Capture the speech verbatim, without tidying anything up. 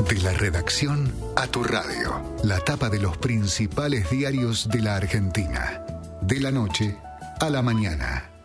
De la redacción a tu radio. La tapa de los principales diarios de la Argentina. De la noche a la mañana.